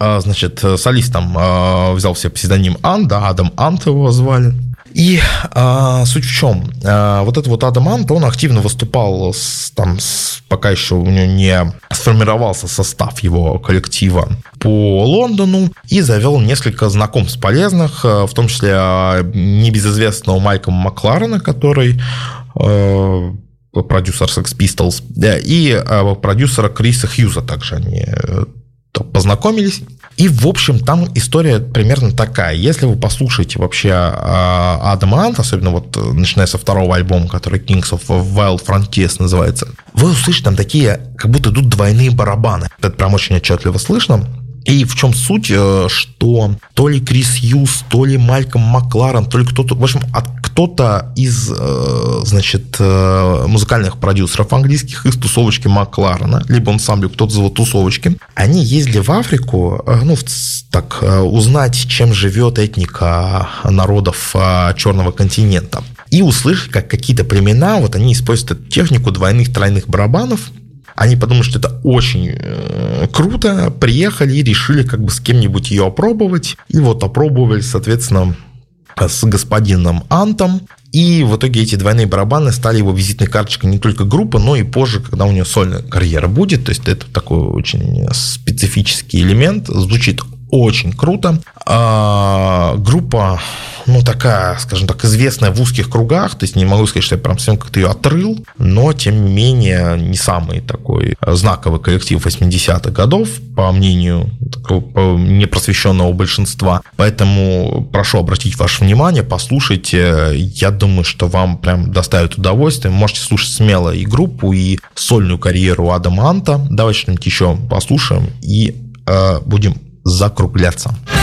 Значит, солистом взял себе псевдоним Ант, да, Адам Ант его звали. И суть в чем? Вот этот вот Адам Ант, он активно выступал, пока еще у него не сформировался состав его коллектива по Лондону, и завел несколько знакомств полезных, в том числе небезызвестного Малькома Макларена, который продюсер Sex Pistols, и продюсера Криса Хьюза также они познакомились. И, в общем, там история примерно такая. Если вы послушаете вообще Адама Анта, особенно вот начиная со второго альбома, который Kings of Wild Frontiers называется, вы услышите там такие, как будто идут двойные барабаны. Это прям очень отчетливо слышно. И в чем суть, что то ли Крис Хьюз, то ли Мальком Макларен, то ли кто-то, в общем, кто-то из, значит, музыкальных продюсеров английских из тусовочки Макларена, либо ансамбля кто-то из тусовочки, они ездили в Африку, так, узнать, чем живет этника народов Черного континента. И услышать, как какие-то племена, вот они используют эту технику двойных, тройных барабанов. Они подумали, что это очень круто, приехали и решили как бы с кем-нибудь ее опробовать. И вот опробовали, соответственно, с господином Антом. И в итоге эти двойные барабаны стали его визитной карточкой не только группы, но и позже, когда у него сольная карьера будет. То есть это такой очень специфический элемент. Звучит очень круто. Группа, такая, скажем так, известная в узких кругах. То есть не могу сказать, что я прям всем как-то ее отрыл, но, тем не менее, не самый такой знаковый коллектив 80-х годов, по мнению такого непросвещенного большинства. Поэтому прошу обратить ваше внимание, послушайте. Я думаю, что вам прям доставит удовольствие. Можете слушать смело и группу, и сольную карьеру Адама Анта. Давайте что-нибудь еще послушаем и будем закругляться.